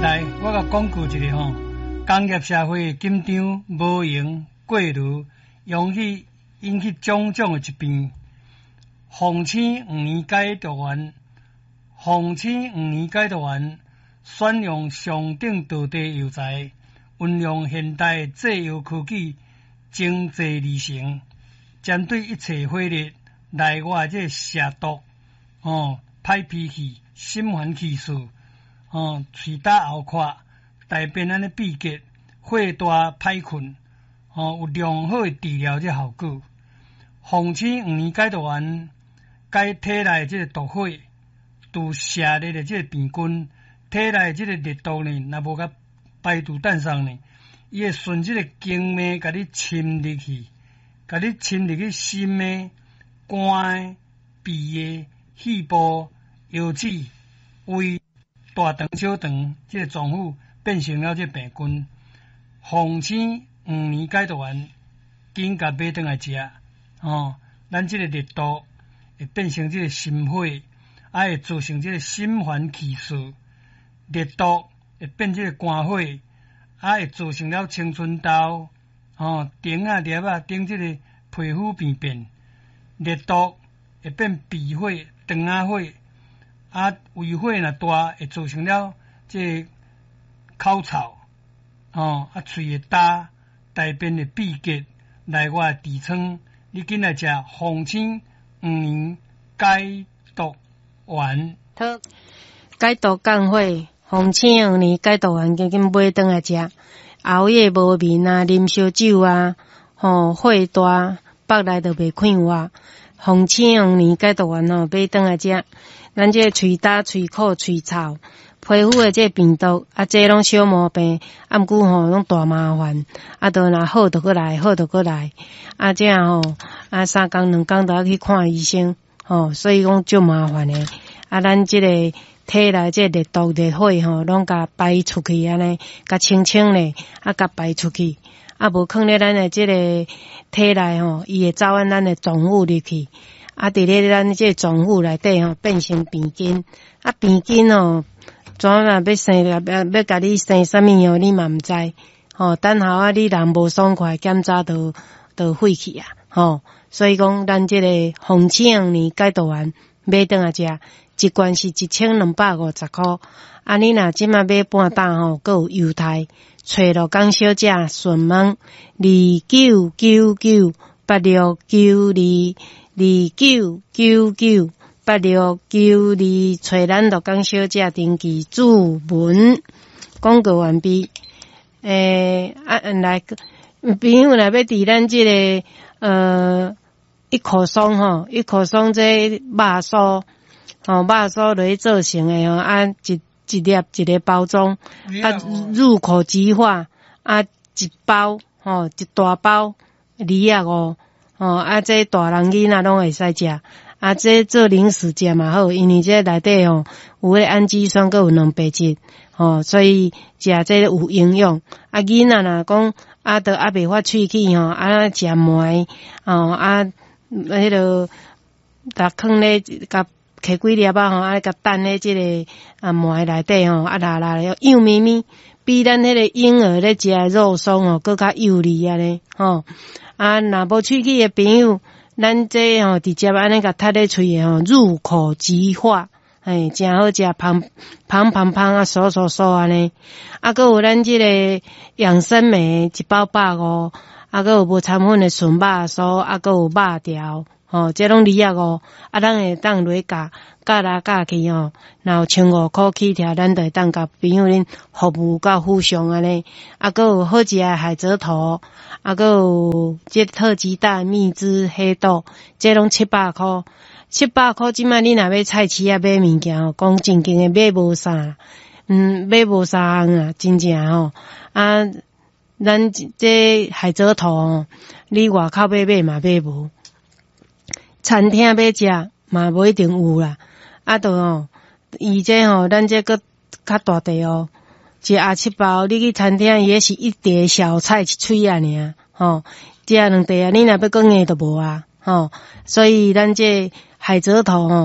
来，我甲讲句一个吼，工业社会紧张无闲过炉，容易引起种种的疾病。防青5年解毒丸，防青5年解毒丸选用上等道地药材，运用现代制药科技，精制而成，针对一切火热、内外这蛇毒、歹脾气、心烦气躁。喙焦喉渴、大便安尼闭结、火大歹困，有良好的治疗这效果。防青5年解毒丸解体内这个毒火，除射热的这个病菌，体内这个热毒呢，若无甲排除诞生呢，伊会顺这个经脉甲你侵入去，甲你侵入去心的、肝的、鼻的、肺部、腰子、胃。大肠、小肠，这个脏腑变成了这病菌。防青5年解毒丸，紧甲买转来食。咱这个热毒会变成这个心火，会造成这个心烦气躁。热毒会变这个肝火，会造成了青春痘、顶裂顶这个皮肤病变。热毒会变鼻火、肠火。胃火若大，会造成了这口臭，喙会焦，大便会闭结，内外痔疮。你紧来食防青5年解毒丸。 好，解毒降火，防青5年解毒丸，紧买转来食。熬夜无眠啊，啉烧酒啊，火大，腹内就袂快活。防青5年解毒丸买转来食。咱这喙焦、喙苦、喙臭，皮肤的这病毒，这拢小毛病，毋过拢大麻烦，都若好就过来，好就过来，这3工2工就要去看医生，所以讲足麻烦的。咱这个体内这热毒热火拢甲排出去安尼，甲清清咧，甲排出去，无放咧咱的这个体内伊会走咱的脏腑入去。伫咧咱这脏腑内底变成病菌，病菌怎样要生要甲你生啥物你嘛毋知，等候你人无爽快，检查就废去啊，所以讲咱这个防青5年解毒丸买转来食，一罐是1250块，你若即马买半担还有优待，找罗港小姐询问29998692。29998692，找咱罗港小姐登记注文。广告完毕。来，朋友若要伫咱这个一口松一口松这肉酥，肉酥落去做成的一粒一个包装，入口即化，一包一大包2.5。这大人囡仔拢会使食，这做零食食嘛好，因为这内底有迄氨基酸，佮有蛋白质，所以食这有营养。囡仔若讲都袂发喙齿食糜，迄个逐放咧甲摕几粒甲等咧这个糜内底拉幼咪咪，比咱迄个婴儿咧食肉松佮较幼腻安尼若无喙齿的朋友，咱这直接安尼甲踢咧喙的入口即化，真好食，香酥安尼。佮有咱这个养生梅一包150，佮有无掺粉的纯肉酥，佮有肉条，这拢2.5，咱会当落教来教去若有1500块起跳，咱就会当甲朋友恁服务到附上安尼。佮有好食的海蜇头，佮有这特级大蜜汁黑豆，这拢700块。700块，即摆你若要菜市买物件讲正经的买无啥，买无啥项真正咱这海蜇头你外口买嘛买无，餐厅要食嘛无一定有啦。伊这咱这个较大地一鸭翅包，你去餐厅也是一碟小菜一喙尔，这2碟你若要讲硬就无所以咱这海蜇头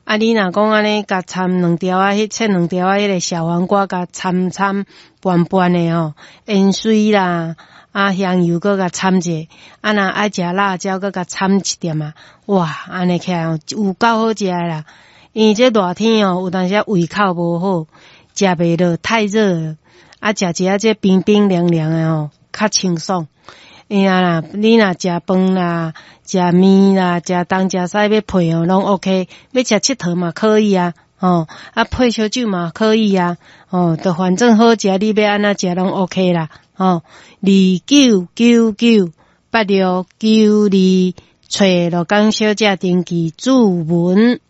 啊，你若讲安尼，甲掺2条啊，切2条啊，迄个小黄瓜，甲掺拌拌的吼，盐水啦，啊香油搁甲掺者，啊若爱食辣椒，搁甲掺一点啊，哇，安尼起来有够好食啦。因为这热天有当时胃口无好，食袂落，太热了，啊食一下这冰冰凉凉的较清爽。你若食饭啦、食面啦、食东食西要配拢 OK， 要食佚佗嘛可以啊，配烧酒嘛可以啊，就反正好食，你要安怎食拢 OK 啦，29998692找罗江小姐登记注文。